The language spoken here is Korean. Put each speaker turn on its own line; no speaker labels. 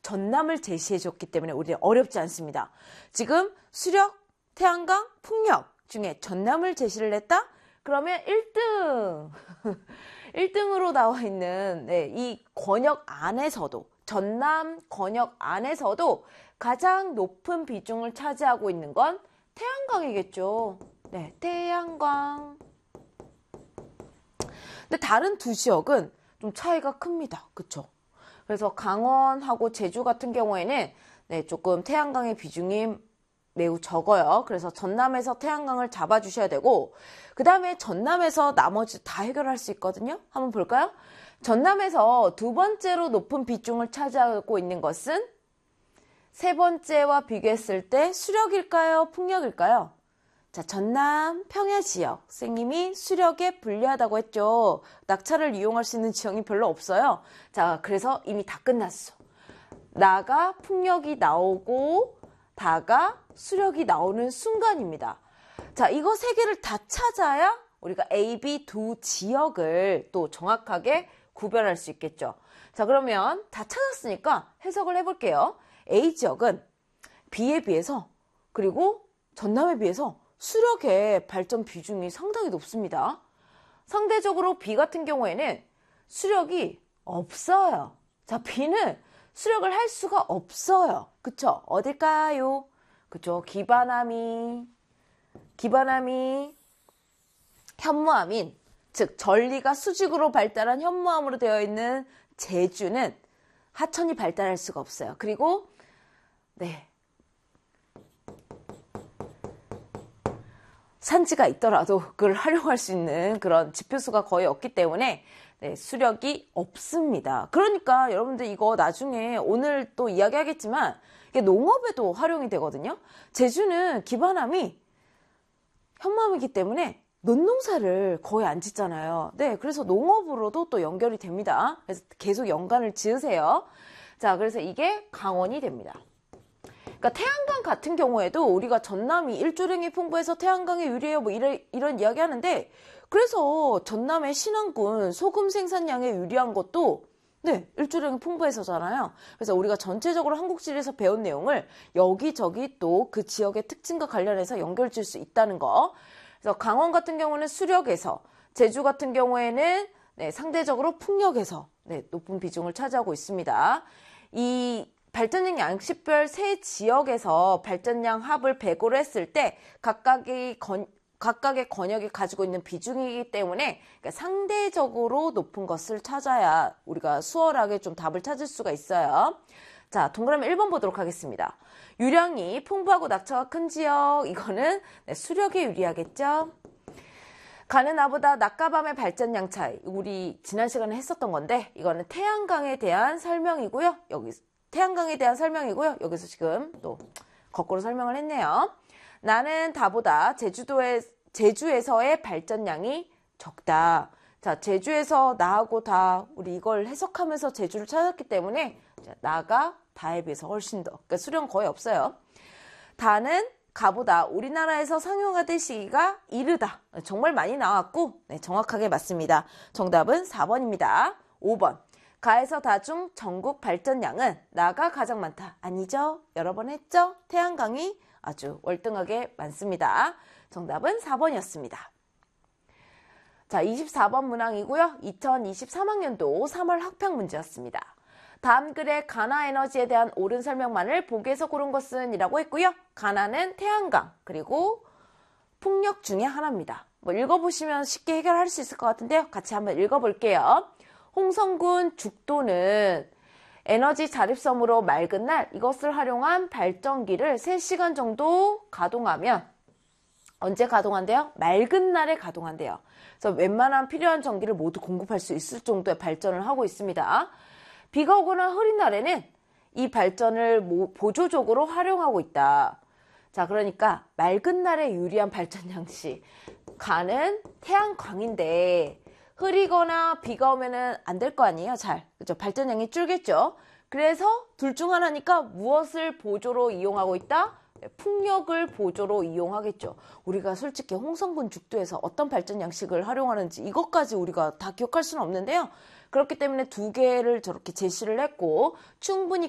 전남을 제시해줬기 때문에 우리는 어렵지 않습니다. 지금 수력, 태양광, 풍력 중에 전남을 제시를 했다? 그러면 1등! 1등으로 나와 있는 이 권역 안에서도, 전남 권역 안에서도 가장 높은 비중을 차지하고 있는 건 태양광이겠죠. 네, 태양광. 근데 다른 두 지역은 좀 차이가 큽니다. 그쵸? 그래서 강원하고 제주 같은 경우에는 조금 태양광의 비중이 매우 적어요. 그래서 전남에서 태양광을 잡아주셔야 되고, 그 다음에 전남에서 나머지 다 해결할 수 있거든요. 한번 볼까요? 전남에서 두 번째로 높은 비중을 차지하고 있는 것은 세 번째와 비교했을 때 수력일까요? 풍력일까요? 자, 전남 평야 지역 선생님이 수력에 불리하다고 했죠. 낙차를 이용할 수 있는 지형이 별로 없어요. 자, 그래서 이미 다 끝났어. 나가 풍력이 나오고 다가 수력이 나오는 순간입니다. 자, 이거 세 개를 다 찾아야 우리가 A, B 두 지역을 또 정확하게 구별할 수 있겠죠. 자, 그러면 다 찾았으니까 해석을 해볼게요. A 지역은 B에 비해서 그리고 전남에 비해서 수력의 발전 비중이 상당히 높습니다. 상대적으로 B 같은 경우에는 수력이 없어요. 자, B는 수력을 할 수가 없어요. 그쵸? 어딜까요? 그쵸? 기반함이 현무암인, 즉 전리가 수직으로 발달한 현무암으로 되어 있는 제주는 하천이 발달할 수가 없어요. 그리고 산지가 있더라도 그걸 활용할 수 있는 그런 지표수가 거의 없기 때문에 수력이 없습니다. 그러니까 여러분들 이거 나중에 오늘 또 이야기하겠지만 이게 농업에도 활용이 되거든요. 제주는 기반함이 현무암이기 때문에 논농사를 거의 안 짓잖아요. 그래서 농업으로도 또 연결이 됩니다. 그래서 계속 연관을 지으세요. 자, 그래서 이게 강원이 됩니다. 그러니까 태양광 같은 경우에도 우리가 전남이 일조량이 풍부해서 태양광에 유리해요. 뭐 이런 이야기 하는데, 그래서 전남의 신안군 소금 생산량에 유리한 것도 일조량이 풍부해서잖아요. 그래서 우리가 전체적으로 한국지리에서 배운 내용을 여기저기 또 그 지역의 특징과 관련해서 연결 지을 수 있다는 거. 그래서 강원 같은 경우는 수력에서, 제주 같은 경우에는 상대적으로 풍력에서 높은 비중을 차지하고 있습니다. 이 발전량 양식별 세 지역에서 발전량 합을 배고를 했을 때 각각의 권역이 가지고 있는 비중이기 때문에 상대적으로 높은 것을 찾아야 우리가 수월하게 좀 답을 찾을 수가 있어요. 자, 동그라미 1번 보도록 하겠습니다. 유량이 풍부하고 낙차가 큰 지역, 이거는 수력에 유리하겠죠. 가는 나보다 낮과 밤의 발전량 차이, 우리 지난 시간에 했었던 건데 이거는 태양광에 대한 설명이고요. 여기서 지금 또 거꾸로 설명을 했네요. 나는 다보다 제주에서의 발전량이 적다. 자, 제주에서 나하고 다 우리 이걸 해석하면서 제주를 찾았기 때문에 나가 다에 비해서 훨씬 더, 그러니까 수령 거의 없어요. 다는 가보다 우리나라에서 상용화 될 시기가 이르다. 정말 많이 나왔고 정확하게 맞습니다. 정답은 4번입니다. 5번. 가에서 다 중 전국 발전량은 나가 가장 많다. 아니죠? 여러 번 했죠? 태양광이 아주 월등하게 많습니다. 정답은 4번이었습니다. 자, 24번 문항이고요. 2023학년도 3월 학평 문제였습니다. 다음 글의 가나에너지에 대한 옳은 설명만을 보기에서 고른 것은 이라고 했고요. 가나는 태양광 그리고 풍력 중에 하나입니다. 뭐 읽어보시면 쉽게 해결할 수 있을 것 같은데요. 같이 한번 읽어볼게요. 홍성군 죽도는 에너지 자립섬으로 맑은 날 이것을 활용한 발전기를 3시간 정도 가동하면 언제 가동한대요? 맑은 날에 가동한대요. 그래서 웬만한 필요한 전기를 모두 공급할 수 있을 정도의 발전을 하고 있습니다. 비가 오거나 흐린 날에는 이 발전을 보조적으로 활용하고 있다. 자, 그러니까 맑은 날에 유리한 발전 양식. 가는 태양광인데 흐리거나 비가 오면은 안 될 거 아니에요? 그죠? 발전량이 줄겠죠? 그래서 둘 중 하나니까 무엇을 보조로 이용하고 있다? 풍력을 보조로 이용하겠죠. 우리가 솔직히 홍성군 죽도에서 어떤 발전 양식을 활용하는지 이것까지 우리가 다 기억할 수는 없는데요. 그렇기 때문에 두 개를 저렇게 제시를 했고 충분히